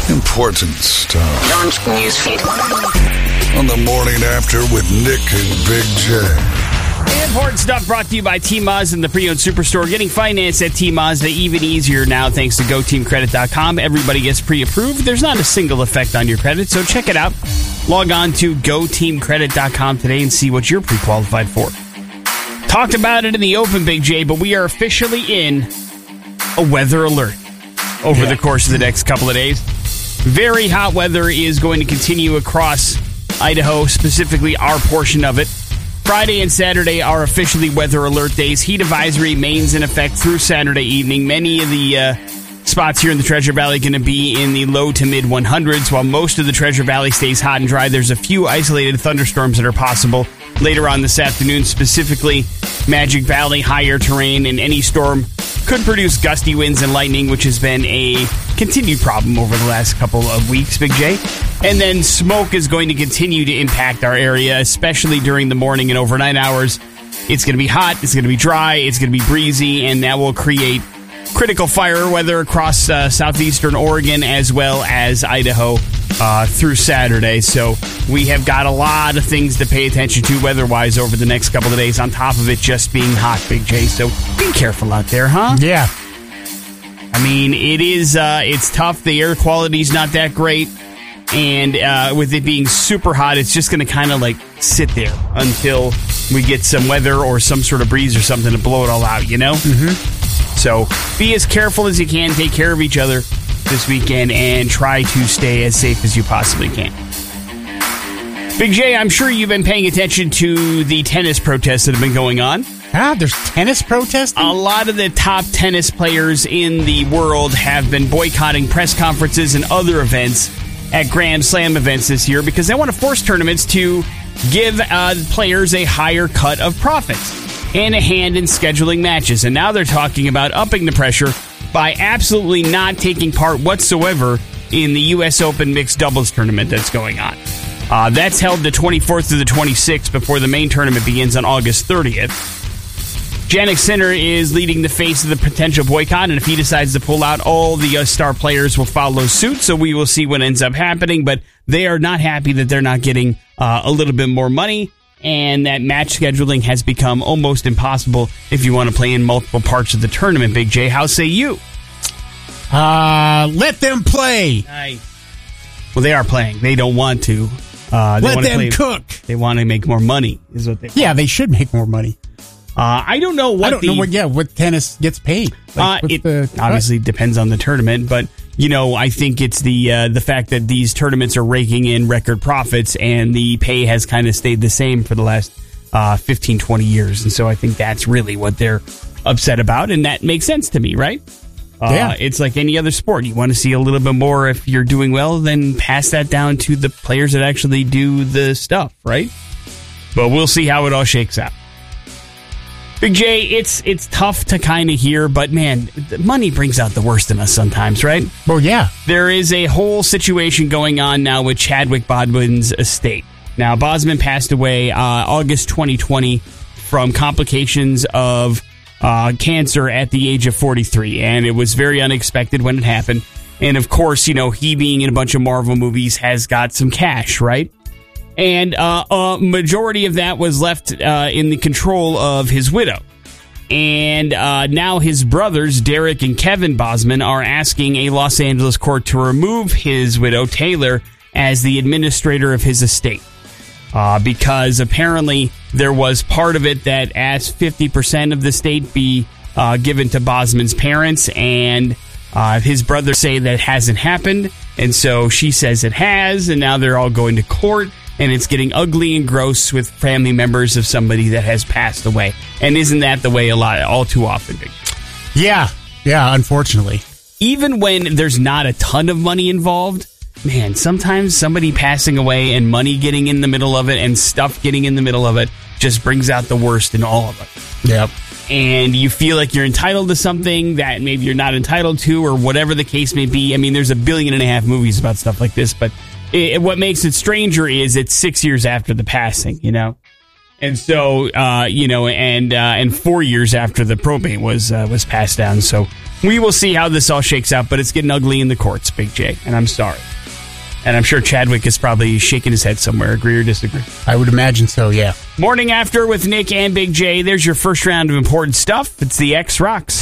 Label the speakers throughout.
Speaker 1: Important stuff.
Speaker 2: Launch newsfeed.
Speaker 1: On the morning after with Nick and Big J.
Speaker 3: Important stuff brought to you by T-Mazda and the Pre-Owned Superstore. Getting financed at T-Mazda even easier now thanks to GoTeamCredit.com. Everybody gets pre-approved. There's not a single effect on your credit, so check it out. Log on to GoTeamCredit.com today and see what you're pre-qualified for. Talked about it in the open, Big J, but we are officially in a weather alert over the course of the next couple of days. Very hot weather is going to continue across Idaho, specifically our portion of it. Friday and Saturday are officially weather alert days. Heat advisory remains in effect through Saturday evening. Many of the spots here in the Treasure Valley are going to be in the low to mid 100s, while most of the Treasure Valley stays hot and dry. There's a few isolated thunderstorms that are possible later on this afternoon, specifically Magic Valley, higher terrain, and any storm could produce gusty winds and lightning, which has been a continued problem over the last couple of weeks, Big J. And then smoke is going to continue to impact our area, especially during the morning and overnight hours. It's going to be hot, it's going to be dry, it's going to be breezy, and that will create critical fire weather across southeastern Oregon as well as Idaho through Saturday. So we have got a lot of things to pay attention to weather-wise over the next couple of days, on top of it just being hot, Big J. So be careful out there, huh?
Speaker 4: Yeah.
Speaker 3: I mean, it's tough. The air quality's not that great. And with it being super hot, it's just going to kind of like sit there until we get some weather or some sort of breeze or something to blow it all out, you know? Mm-hmm. So be as careful as you can. Take care of each other this weekend and try to stay as safe as you possibly can. Big J, I'm sure you've been paying attention to the tennis protests that have been going on.
Speaker 4: There's tennis protesting?
Speaker 3: A lot of the top tennis players in the world have been boycotting press conferences and other events at Grand Slam events this year because they want to force tournaments to give players a higher cut of profits and a hand in scheduling matches. And now they're talking about upping the pressure by absolutely not taking part whatsoever in the U.S. Open mixed doubles tournament that's going on. That's held the 24th through the 26th before the main tournament begins on August 30th. Jannik Sinner is leading the face of the potential boycott, and if he decides to pull out, all the star players will follow suit, so we will see what ends up happening, but they are not happy that they're not getting a little bit more money, and that match scheduling has become almost impossible if you want to play in multiple parts of the tournament. Big J, how say you?
Speaker 4: Let them play.
Speaker 3: Well, they are playing. They don't want to.
Speaker 4: Let them cook.
Speaker 3: They want to make more money, is what they want.
Speaker 4: Yeah, they should make more money.
Speaker 3: I don't know what
Speaker 4: what tennis gets paid.
Speaker 3: It obviously depends on the tournament, but I think it's the fact that these tournaments are raking in record profits and the pay has kind of stayed the same for the last 15, 20 years. And so I think that's really what they're upset about, and that makes sense to me, right?
Speaker 4: Yeah.
Speaker 3: It's like any other sport. You want to see a little bit more. If you're doing well, then pass that down to the players that actually do the stuff, right? But we'll see how it all shakes out. Big J, it's tough to kind of hear, but man, money brings out the worst in us sometimes, right?
Speaker 4: Well, yeah.
Speaker 3: There is a whole situation going on now with Chadwick Boseman's estate. Now, Boseman passed away August 2020 from complications of cancer at the age of 43, and it was very unexpected when it happened. And of course, he being in a bunch of Marvel movies has got some cash, right? And a majority of that was left in the control of his widow. And now his brothers, Derek and Kevin Boseman, are asking a Los Angeles court to remove his widow, Taylor, as the administrator of his estate. Because apparently there was part of it that asked 50% of the estate be given to Boseman's parents, and his brothers say that hasn't happened. And so she says it has, and now they're all going to court. And it's getting ugly and gross with family members of somebody that has passed away. And isn't that the way all too often?
Speaker 4: Yeah, unfortunately.
Speaker 3: Even when there's not a ton of money involved, man, sometimes somebody passing away and money getting in the middle of it and stuff getting in the middle of it just brings out the worst in all of it.
Speaker 4: Yep.
Speaker 3: And you feel like you're entitled to something that maybe you're not entitled to, or whatever the case may be. I mean, there's 1.5 billion movies about stuff like this, but what makes it stranger is it's 6 years after the passing, and so and 4 years after the probate was passed down. So we will see how this all shakes out, but it's getting ugly in the courts, Big J, and I'm sorry. And I'm sure Chadwick is probably shaking his head somewhere. Agree or disagree?
Speaker 4: I would imagine so, yeah.
Speaker 3: Morning After with Nick and Big J. There's your first round of important stuff. It's the X Rocks.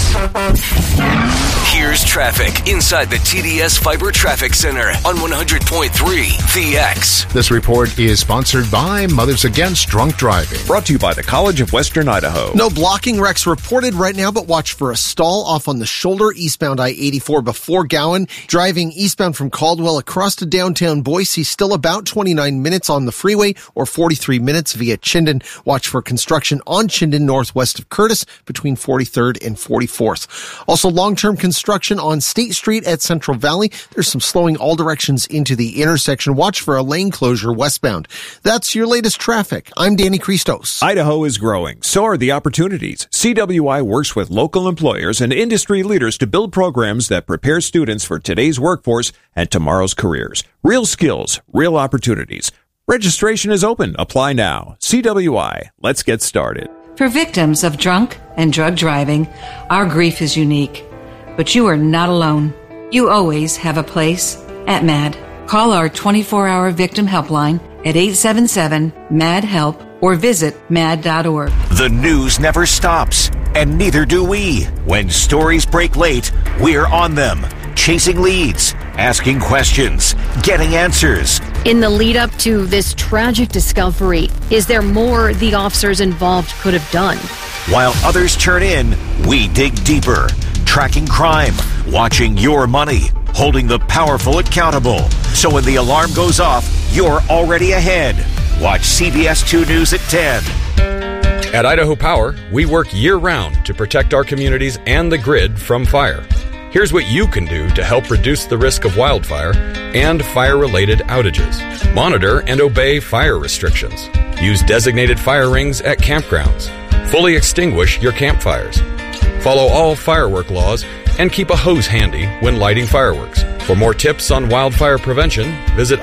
Speaker 2: Here's traffic inside the TDS Fiber Traffic Center on 100.3 The X.
Speaker 5: This report is sponsored by Mothers Against Drunk Driving.
Speaker 6: Brought to you by the College of Western Idaho.
Speaker 7: No blocking wrecks reported right now, but watch for a stall off on the shoulder eastbound I-84 before Gowan. Driving eastbound from Caldwell across to downtown Boise, still about 29 minutes on the freeway or 43 minutes via Chinden. Watch for construction on Chinden northwest of Curtis between 43rd and 44th. Also, long-term construction on State Street at Central Valley. There's some slowing all directions into the intersection. Watch for a lane closure westbound. That's your latest traffic. I'm Danny Christos.
Speaker 6: Idaho is growing. So are the opportunities. CWI works with local employers and industry leaders to build programs that prepare students for today's workforce and tomorrow's careers. Real skills, real opportunities. Registration is open. Apply now. CWI. Let's get started.
Speaker 8: For victims of drunk and drug driving, our grief is unique. But you are not alone. You always have a place at MAD. Call our 24-hour victim helpline at 877-MAD-HELP or visit mad.org.
Speaker 9: The news never stops, and neither do we. When stories break late, we're on them, chasing leads, asking questions, getting answers.
Speaker 10: In the lead up to this tragic discovery, is there more the officers involved could have done?
Speaker 9: While others turn in, we dig deeper, tracking crime, watching your money, holding the powerful accountable. So when the alarm goes off, you're already ahead. Watch CBS 2 News at 10.
Speaker 11: At Idaho Power, we work year-round to protect our communities and the grid from fire. Here's what you can do to help reduce the risk of wildfire and fire-related outages. Monitor and obey fire restrictions. Use designated fire rings at campgrounds. Fully extinguish your campfires. Follow all firework laws and keep a hose handy when lighting fireworks. For more tips on wildfire prevention, visit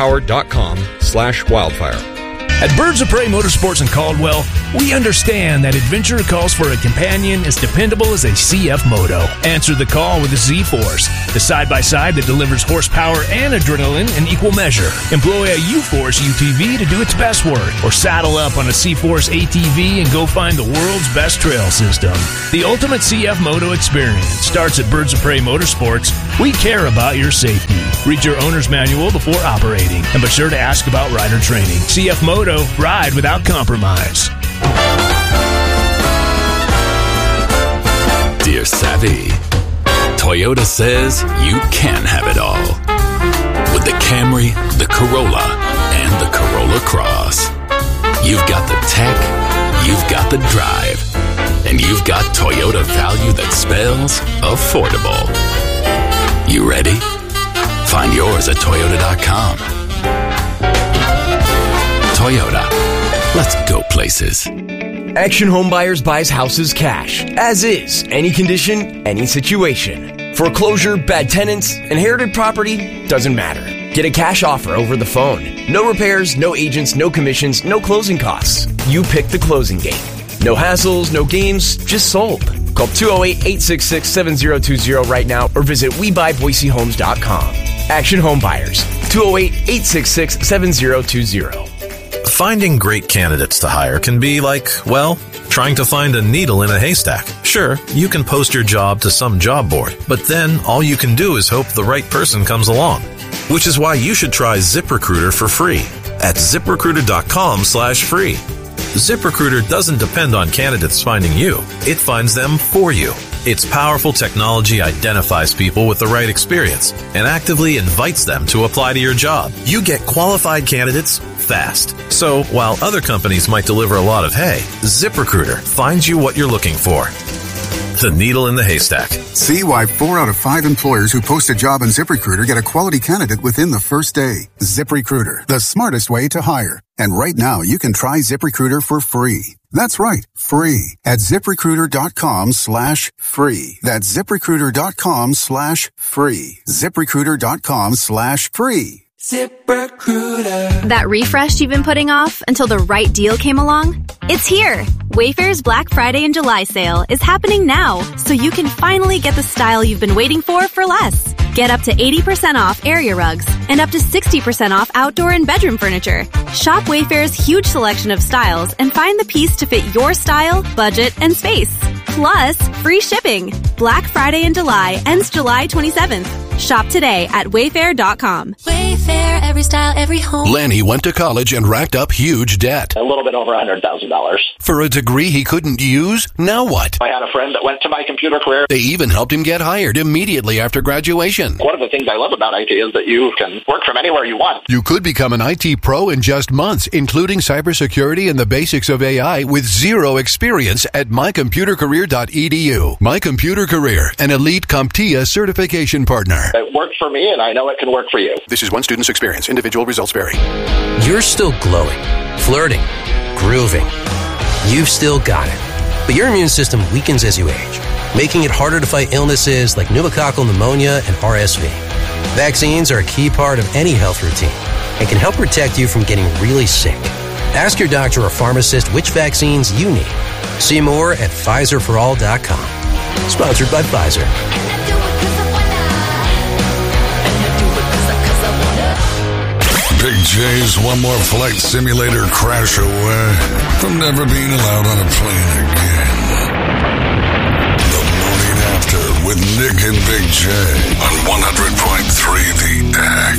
Speaker 11: idahopower.com/wildfire.
Speaker 12: At Birds of Prey Motorsports in Caldwell, we understand that adventure calls for a companion as dependable as a CF Moto. Answer the call with a Z-Force, the side-by-side that delivers horsepower and adrenaline in equal measure. Employ a U-Force UTV to do its best work, or saddle up on a C-Force ATV and go find the world's best trail system. The ultimate CF Moto experience starts at Birds of Prey Motorsports. We care about your safety. Read your owner's manual before operating, and be sure to ask about rider training. CF Moto. Ride without compromise.
Speaker 13: Dear Savvy, Toyota says you can have it all. With the Camry, the Corolla, and the Corolla Cross. You've got the tech, you've got the drive, and you've got Toyota value that spells affordable. You ready? Find yours at Toyota.com. Toyota. Let's go places.
Speaker 14: Action Home Buyers buys houses cash. As is. Any condition, any situation. Foreclosure, bad tenants, inherited property, doesn't matter. Get a cash offer over the phone. No repairs, no agents, no commissions, no closing costs. You pick the closing game. No hassles, no games, just sold. Call 208-866-7020 right now or visit WeBuyBoiseHomes.com. Action Home Buyers. 208-866-7020.
Speaker 15: Finding great candidates to hire can be like, well, trying to find a needle in a haystack. Sure, you can post your job to some job board, but then all you can do is hope the right person comes along. Which is why you should try ZipRecruiter for free at ZipRecruiter.com/free. ZipRecruiter doesn't depend on candidates finding you. It finds them for you. Its powerful technology identifies people with the right experience and actively invites them to apply to your job. You get qualified candidates fast. So while other companies might deliver a lot of hay, ZipRecruiter finds you what you're looking for. The needle in the haystack.
Speaker 16: See why 4 out of 5 employers who post a job on ZipRecruiter get a quality candidate within the first day. ZipRecruiter, the smartest way to hire. And right now, you can try ZipRecruiter for free. That's right, free at ZipRecruiter.com/free. That's ZipRecruiter.com/free. ZipRecruiter.com/free.
Speaker 17: ZipRecruiter. That refresh you've been putting off until the right deal came along? It's here. Wayfair's Black Friday and July sale is happening now, so you can finally get the style you've been waiting for less. Get up to 80% off area rugs and up to 60% off outdoor and bedroom furniture. Shop Wayfair's huge selection of styles and find the piece to fit your style, budget, and space. Plus, free shipping. Black Friday in July ends July 27th. Shop today at Wayfair.com.
Speaker 18: Wayfair, every style, every home.
Speaker 19: Lenny went to college and racked up huge debt.
Speaker 20: A little bit over $100,000.
Speaker 19: For a degree he couldn't use? Now what?
Speaker 20: I had a friend that went to My Computer Career.
Speaker 19: They even helped him get hired immediately after graduation.
Speaker 20: One of the things I love about IT is that you can work from anywhere you want.
Speaker 19: You could become an IT pro in just months, including cybersecurity and the basics of AI with zero experience at mycomputercareer.edu. My Computer Career, an elite CompTIA certification partner.
Speaker 20: It worked for me, and I know it can work for you.
Speaker 19: This is one student's experience. Individual results vary.
Speaker 21: You're still glowing, flirting, grooving. You've still got it. But your immune system weakens as you age, making it harder to fight illnesses like pneumococcal pneumonia and RSV. Vaccines are a key part of any health routine and can help protect you from getting really sick. Ask your doctor or pharmacist which vaccines you need. See more at PfizerForAll.com. Sponsored by Pfizer.
Speaker 1: Big J's one more flight simulator crash away from never being allowed on a plane again. The Morning After with Nick and Big J on 100.3 The X.